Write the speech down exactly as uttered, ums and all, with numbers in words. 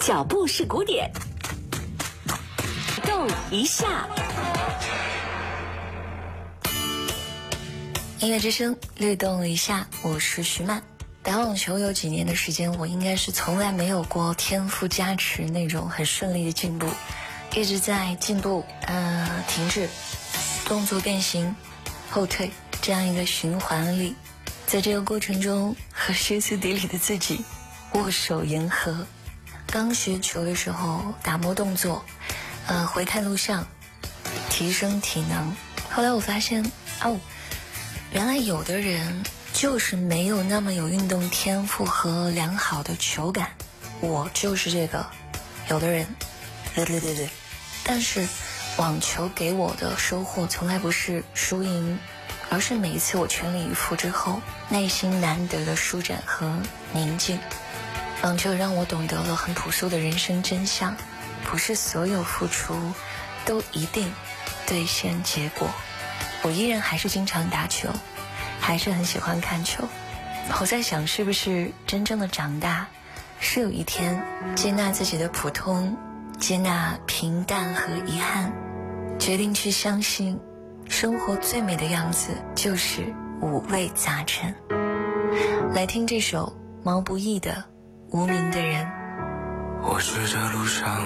脚步是鼓点，动一下。 音乐之声律动了一下，我是徐曼。打网球有几年的时间，我应该是从来没有过天赋加持那种很顺利的进步，一直在进步，呃，停滞，动作变形，后退，这样一个循环里。在这个过程中，和歇斯底里的自己握手言和。刚学球的时候，打磨动作，呃，回看录像，提升体能。后来我发现，哦，原来有的人就是没有那么有运动天赋和良好的球感，我就是这个。有的人，对对对对，但是网球给我的收获从来不是输赢，而是每一次我全力以赴之后，内心难得的舒展和宁静。网球让我懂得了很朴素的人生真相，不是所有付出都一定兑现结果。我依然还是经常打球，还是很喜欢看球。我在想，是不是真正的长大，是有一天接纳自己的普通，接纳平淡和遗憾，决定去相信生活最美的样子就是五味杂陈。来听这首毛不易的无名的人。 我学着路上